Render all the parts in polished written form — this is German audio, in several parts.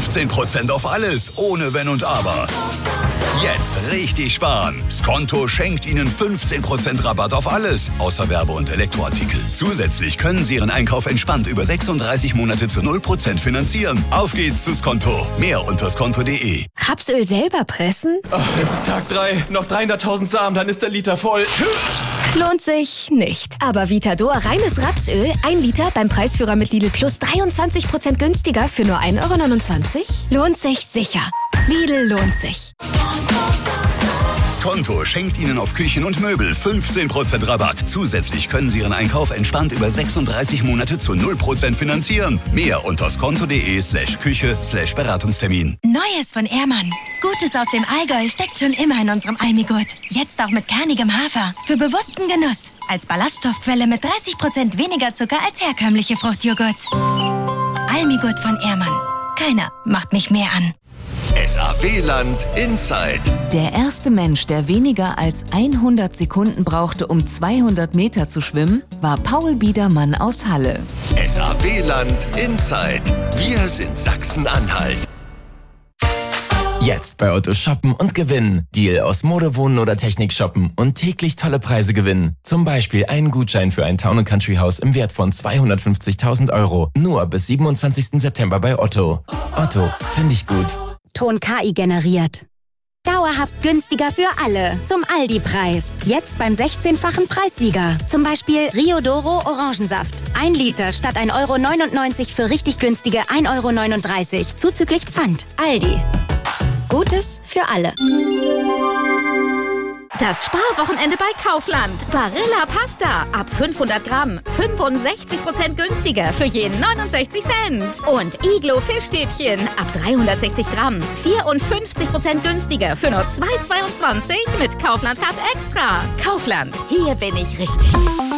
15% auf alles, ohne Wenn und Aber. Jetzt richtig sparen. Skonto schenkt Ihnen 15% Rabatt auf alles, außer Werbe- und Elektroartikel. Zusätzlich können Sie Ihren Einkauf entspannt über 36 Monate zu 0% finanzieren. Auf geht's zu Skonto. Mehr unter skonto.de. Rapsöl selber pressen? Oh, es ist Tag 3. Noch 300.000 Samen, dann ist der Liter voll. Lohnt sich nicht. Aber Vitador reines Rapsöl, 1 Liter beim Preisführer mit Lidl Plus 23% günstiger für nur 1,29 €? Lohnt sich sicher. Lidl lohnt sich. Skonto schenkt Ihnen auf Küchen und Möbel 15% Rabatt. Zusätzlich können Sie Ihren Einkauf entspannt über 36 Monate zu 0% finanzieren. Mehr unter skonto.de/Küche/Beratungstermin. Neues von Ehrmann. Gutes aus dem Allgäu steckt schon immer in unserem Almigurt. Jetzt auch mit kernigem Hafer. Für bewussten Genuss. Als Ballaststoffquelle mit 30% weniger Zucker als herkömmliche Fruchtjoghurts. Almigurt von Ehrmann. Keiner macht mich mehr an. SAW-Land Inside. Der erste Mensch, der weniger als 100 Sekunden brauchte, um 200 Meter zu schwimmen, war Paul Biedermann aus Halle. SAW-Land Inside. Wir sind Sachsen-Anhalt. Jetzt bei Otto shoppen und gewinnen. Deal aus Mode, Wohnen oder Technik shoppen und täglich tolle Preise gewinnen. Zum Beispiel einen Gutschein für ein Town & Country Haus im Wert von 250.000 €. Nur bis 27. September bei Otto. Otto, finde ich gut. Ton KI generiert. Dauerhaft günstiger für alle. Zum Aldi-Preis. Jetzt beim 16-fachen Preissieger. Zum Beispiel Rio Doro Orangensaft. 1 Liter statt 1,99 € für richtig günstige 1,39 € zuzüglich Pfand. Aldi. Gutes für alle. Das Sparwochenende bei Kaufland. Barilla Pasta. Ab 500 Gramm. 65% günstiger für jeden 69 Cent. Und Iglo Fischstäbchen. Ab 360 Gramm. 54% günstiger für nur 2,22 € mit Kaufland Card Extra. Kaufland. Hier bin ich richtig.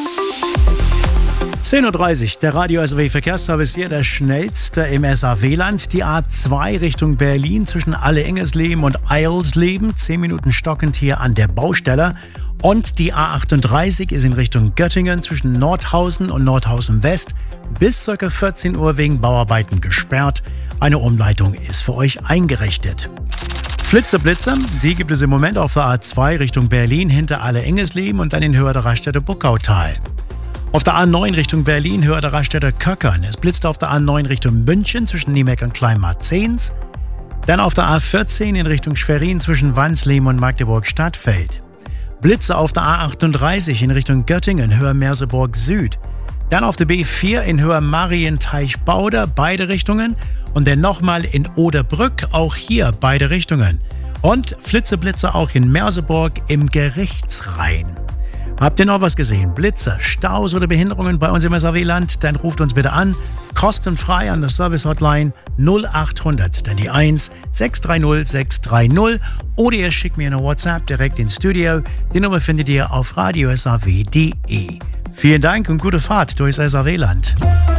10:30 Uhr, der Radio SAW Verkehrsservice hier, der schnellste im SAW-Land. Die A2 Richtung Berlin zwischen Alle-Engersleben und Eilsleben. 10 Minuten stockend hier an der Baustelle. Und die A38 ist in Richtung Göttingen zwischen Nordhausen und Nordhausen West bis ca. 14 Uhr wegen Bauarbeiten gesperrt. Eine Umleitung ist für euch eingerichtet. Blitze, die gibt es im Moment auf der A2 Richtung Berlin hinter Alle-Engersleben und dann in Höhe der Raststätte Buckautal. Auf der A9 Richtung Berlin, Höhe der Raststätte Köckern. Es blitzt auf der A9 Richtung München zwischen Niemeck und Kleinmarzens. Dann auf der A14 in Richtung Schwerin zwischen Wansleben und Magdeburg-Stadtfeld. Blitze auf der A38 in Richtung Göttingen, Höhe Merseburg Süd. Dann auf der B4 in Höhe Marienteich-Bauder, beide Richtungen. Und dann nochmal in Oderbrück, auch hier beide Richtungen. Und Blitze auch in Merseburg im Gerichtsrhein. Habt ihr noch was gesehen? Blitze, Staus oder Behinderungen bei uns im SAW-Land? Dann ruft uns bitte an. Kostenfrei an der Service-Hotline 0800, dann die 1 630 630. Oder ihr schickt mir eine WhatsApp direkt ins Studio. Die Nummer findet ihr auf radiosaw.de. Vielen Dank und gute Fahrt durchs SAW-Land.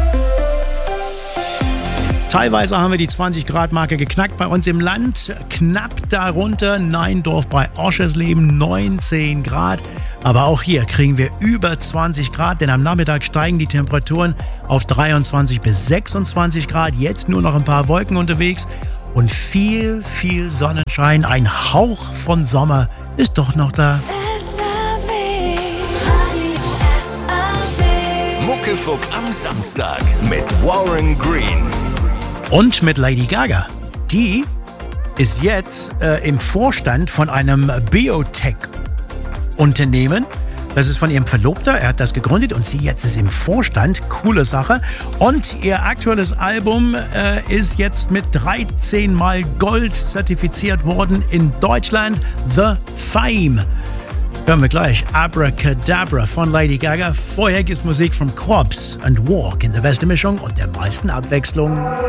Teilweise haben wir die 20-Grad-Marke geknackt bei uns im Land. Knapp darunter Neindorf bei Oschersleben, 19 Grad. Aber auch hier kriegen wir über 20 Grad, denn am Nachmittag steigen die Temperaturen auf 23 bis 26 Grad. Jetzt nur noch ein paar Wolken unterwegs und viel Sonnenschein. Ein Hauch von Sommer ist doch noch da. Muckefuck am Samstag mit Warren Green. Und mit Lady Gaga. Die ist jetzt im Vorstand von einem Biotech-Unternehmen. Das ist von ihrem Verlobter. Er hat das gegründet und sie jetzt ist im Vorstand. Coole Sache. Und ihr aktuelles Album ist jetzt mit 13 Mal Gold zertifiziert worden in Deutschland. The Fame. Hören wir gleich Abracadabra von Lady Gaga. Vorher gibt's Musik von Quabs and Walk in der besten Mischung und der meisten Abwechslung.